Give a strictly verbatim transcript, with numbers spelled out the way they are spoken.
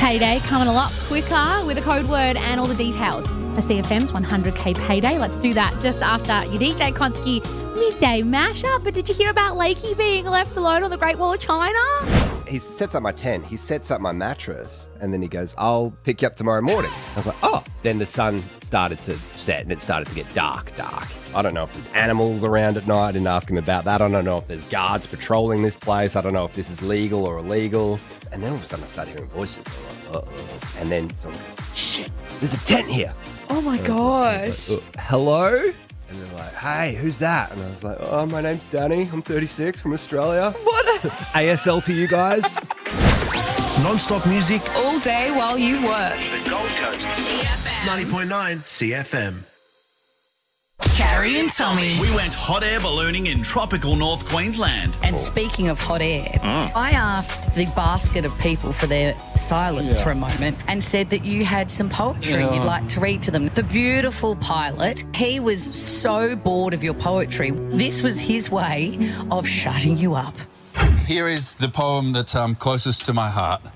Payday coming a lot quicker with a code word and all the details for C F M's one hundred K Payday. Let's do that just after your D J Konski midday mashup. But did you hear about Lakey being left alone on the Great Wall of China? He sets up my tent, he sets up my mattress, and then he goes, I'll pick you up tomorrow morning. I was like, oh. Then the sun started to set and it started to get dark, dark. I don't know if there's animals around at night. I didn't ask him about that. I don't know if there's guards patrolling this place. I don't know if this is legal or illegal. And then all of a sudden I started hearing voices. I'm like, uh-oh. And then someone goes, shit, there's a tent here. Oh my and gosh. Like, uh, hello? And they're like, hey, who's that? And I was like, oh, my name's Danny. I'm thirty-six from Australia. What? A S L to you guys. Non-stop music all day while you work. The Gold Coast. C F M. ninety point nine C F M. Carrie and Tommy. We went hot air ballooning in tropical North Queensland. And speaking of hot air, I asked the basket of people for their silence Yeah. for a moment and said that you had some poetry Yeah. you'd like to read to them. The beautiful pilot, he was so bored of your poetry. This was his way of shutting you up. Here is the poem that's um, closest to my heart.